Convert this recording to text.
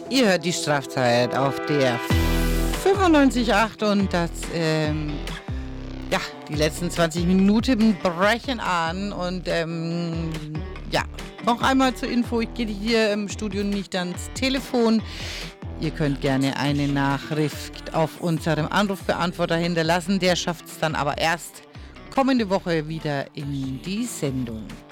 Ihr hört die Strafzeit auf der 95.8 und das, die letzten 20 Minuten brechen an und noch einmal zur Info, ich gehe hier im Studio nicht ans Telefon. Ihr könnt gerne eine Nachricht auf unserem Anrufbeantworter hinterlassen, der schafft es dann aber erst kommende Woche wieder in die Sendung.